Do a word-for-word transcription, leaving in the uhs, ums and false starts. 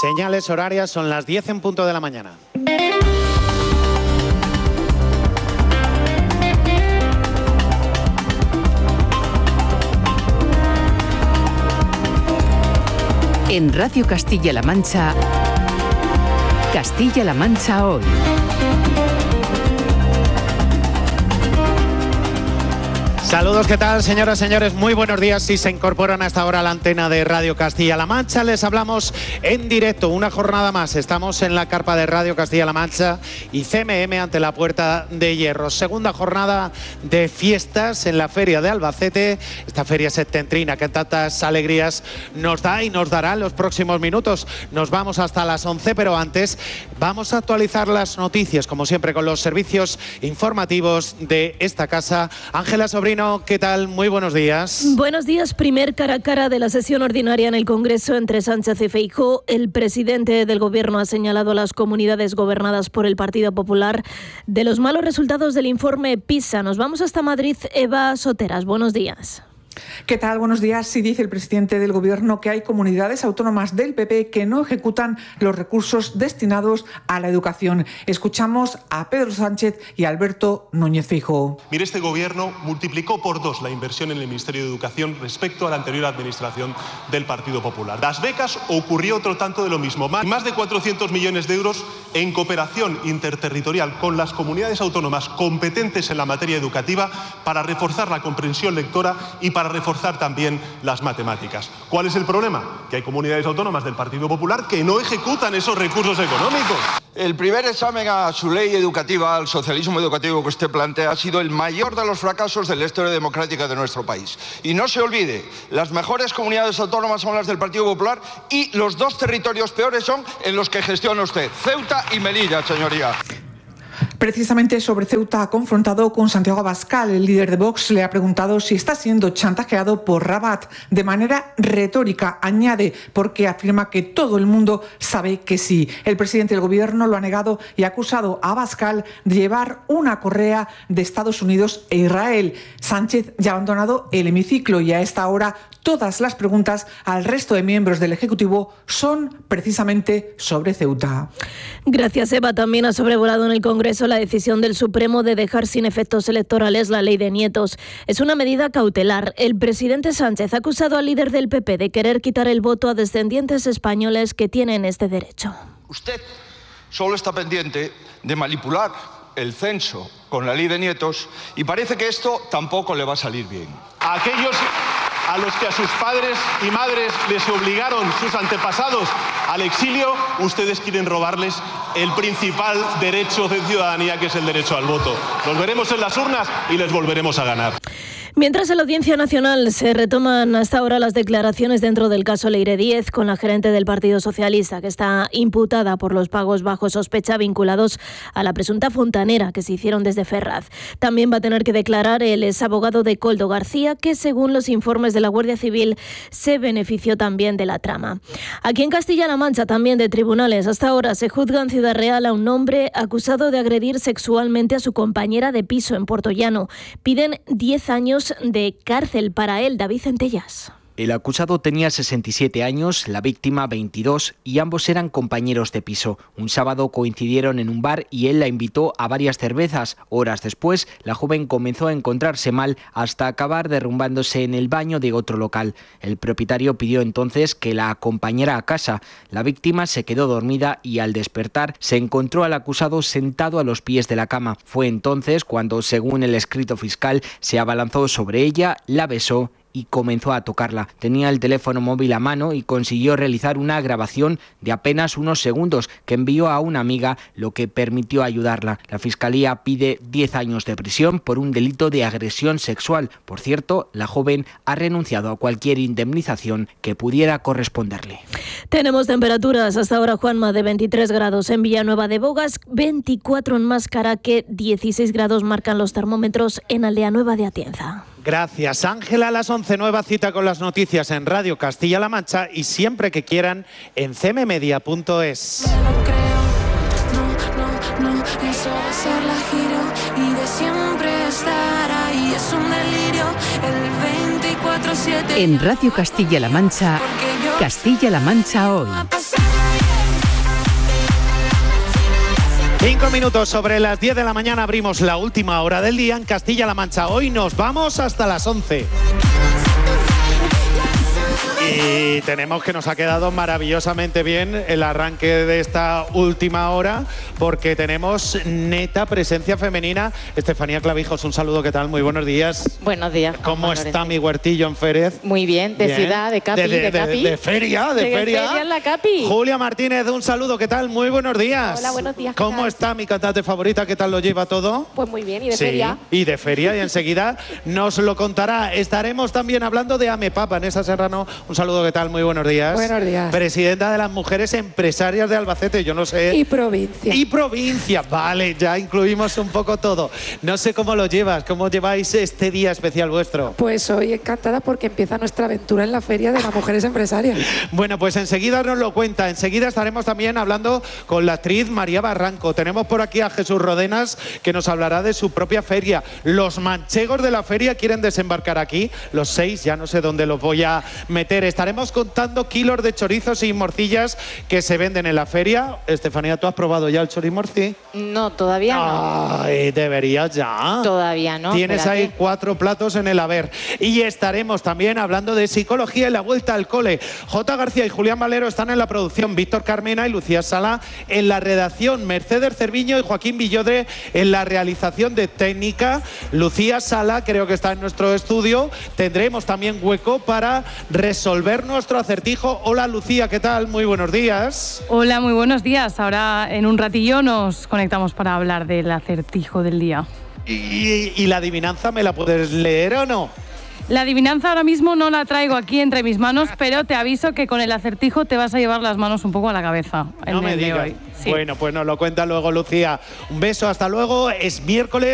Señales horarias, son las diez en punto de la mañana. En Radio Castilla-La Mancha, Castilla-La Mancha hoy. Saludos, ¿qué tal, señoras y señores? Muy buenos días. Si se incorporan a esta hora a la antena de Radio Castilla-La Mancha, les hablamos en directo, una jornada más. Estamos en la carpa de Radio Castilla-La Mancha y C M M ante la Puerta de Hierro. Segunda jornada de fiestas en la Feria de Albacete, esta feria septentrina que tantas alegrías nos da y nos dará en los próximos minutos. Nos vamos hasta las once, pero antes vamos a actualizar las noticias, como siempre, con los servicios informativos de esta casa. Ángela Sobrino, ¿qué tal? Muy buenos días. Buenos días. Primer cara a cara de la sesión ordinaria en el Congreso entre Sánchez y Feijóo. El presidente del Gobierno ha señalado a las comunidades gobernadas por el Partido Popular de los malos resultados del informe PISA. Nos vamos hasta Madrid. Eva Soteras, buenos días. ¿Qué tal? Buenos días. Sí, dice el presidente del Gobierno que hay comunidades autónomas del P P que no ejecutan los recursos destinados a la educación. Escuchamos a Pedro Sánchez y a Alberto Núñez Feijóo. Mire, este Gobierno multiplicó por dos la inversión en el Ministerio de Educación respecto a la anterior administración del Partido Popular. Las becas ocurrió otro tanto de lo mismo. Más de cuatrocientos millones de euros en cooperación interterritorial con las comunidades autónomas competentes en la materia educativa para reforzar la comprensión lectora y para reforzar también las matemáticas. ¿Cuál es el problema? Que hay comunidades autónomas del Partido Popular que no ejecutan esos recursos económicos. El primer examen a su ley educativa, al socialismo educativo que usted plantea, ha sido el mayor de los fracasos de la historia democrática de nuestro país. Y no se olvide, las mejores comunidades autónomas son las del Partido Popular y los dos territorios peores son en los que gestiona usted, Ceuta y Melilla, señoría. Precisamente sobre Ceuta ha confrontado con Santiago Abascal. El líder de Vox le ha preguntado si está siendo chantajeado por Rabat. De manera retórica, añade, porque afirma que todo el mundo sabe que sí. El presidente del Gobierno lo ha negado y ha acusado a Abascal de llevar una correa de Estados Unidos e Israel. Sánchez ya ha abandonado el hemiciclo y a esta hora todas las preguntas al resto de miembros del Ejecutivo son precisamente sobre Ceuta. Gracias, Eva. También ha sobrevolado en el Congreso la decisión del Supremo de dejar sin efectos electorales la ley de nietos. Es una medida cautelar. El presidente Sánchez ha acusado al líder del P P de querer quitar el voto a descendientes españoles que tienen este derecho. Usted solo está pendiente de manipular el censo con la ley de nietos y parece que esto tampoco le va a salir bien. A aquellos a los que a sus padres y madres les obligaron sus antepasados al exilio, ustedes quieren robarles el principal derecho de ciudadanía, que es el derecho al voto. Los veremos en las urnas y les volveremos a ganar. Mientras en la Audiencia Nacional se retoman hasta ahora las declaraciones dentro del caso Leire Díez con la gerente del Partido Socialista, que está imputada por los pagos bajo sospecha vinculados a la presunta fontanera que se hicieron desde Ferraz. También va a tener que declarar el exabogado de Koldo García, que según los informes de la Guardia Civil se benefició también de la trama. Aquí en Castilla-La Mancha, también de tribunales, hasta ahora se juzga en Ciudad Real a un hombre acusado de agredir sexualmente a su compañera de piso en Portollano. Piden diez años de cárcel para él. David Centellas. El acusado tenía sesenta y siete años, la víctima veintidós y ambos eran compañeros de piso. Un sábado coincidieron en un bar y él la invitó a varias cervezas. Horas después, la joven comenzó a encontrarse mal hasta acabar derrumbándose en el baño de otro local. El propietario pidió entonces que la acompañara a casa. La víctima se quedó dormida y al despertar se encontró al acusado sentado a los pies de la cama. Fue entonces cuando, según el escrito fiscal, se abalanzó sobre ella, la besó y comenzó a tocarla. Tenía el teléfono móvil a mano y consiguió realizar una grabación de apenas unos segundos que envió a una amiga, lo que permitió ayudarla. La Fiscalía pide diez años de prisión por un delito de agresión sexual. Por cierto, la joven ha renunciado a cualquier indemnización que pudiera corresponderle. Tenemos temperaturas hasta ahora, Juanma, de veintitrés grados en Villanueva de Bogas, veinticuatro en Mascaraque, dieciséis grados marcan los termómetros en Aldea Nueva de Atienza. Gracias, Ángela. A las once, nueva cita con las noticias en Radio Castilla-La Mancha y siempre que quieran en c m media punto es. En Radio Castilla-La Mancha, Castilla-La Mancha hoy. Cinco minutos sobre las diez de la mañana abrimos la última hora del día en Castilla-La Mancha. Hoy nos vamos hasta las once. Y tenemos que nos ha quedado maravillosamente bien el arranque de esta última hora porque tenemos neta presencia femenina. Estefanía Clavijos, un saludo, ¿qué tal? Muy buenos días. Buenos días. ¿Cómo está mi huertillo en Férez? Muy bien, de bien. ciudad, de Capi, de, de, de, de Capi. De, de feria, de, de feria. feria en la Capi. Julia Martínez, un saludo, ¿qué tal? Muy buenos días. Hola, buenos días. ¿Cómo tal? está mi cantante favorita? ¿Qué tal lo lleva todo? Pues muy bien, y de sí, feria. Y de feria, y enseguida nos lo contará. Estaremos también hablando de Amepá. Vanessa Serrano, un saludo, ¿qué tal? Muy buenos días. Buenos días. Presidenta de las Mujeres Empresarias de Albacete, yo no sé. Y provincia. Y provincia, vale, ya incluimos un poco todo. No sé cómo lo llevas, cómo lleváis este día especial vuestro. Pues hoy encantada porque empieza nuestra aventura en la Feria de las Mujeres Empresarias. Bueno, pues enseguida nos lo cuenta. Enseguida estaremos también hablando con la actriz María Barranco. Tenemos por aquí a Jesús Rodenas, que nos hablará de su propia feria. Los manchegos de la feria quieren desembarcar aquí. Los seis, ya no sé dónde los voy a meter. Estaremos contando kilos de chorizos y morcillas que se venden en la feria. Estefanía, ¿tú has probado ya el chorimorci? No, todavía no. Ay, deberías ya. Todavía no. Tienes espérate. ahí cuatro platos en el haber. Y estaremos también hablando de psicología y la vuelta al cole. J. García y Julián Valero están en la producción, Víctor Carmena y Lucía Sala en la redacción, Mercedes Cerviño y Joaquín Villodre en la realización de técnica. Lucía Sala creo que está en nuestro estudio. Tendremos también hueco para resolver nuestro acertijo. Hola Lucía, ¿qué tal? Muy buenos días. Hola, muy buenos días. Ahora en un ratillo nos conectamos para hablar del acertijo del día. ¿Y, y la adivinanza me la puedes leer o no? La adivinanza ahora mismo no la traigo aquí entre mis manos, pero te aviso que con el acertijo te vas a llevar las manos un poco a la cabeza. No en me el de digas. hoy. Sí. Bueno, pues nos lo cuenta luego Lucía. Un beso, hasta luego. Es miércoles.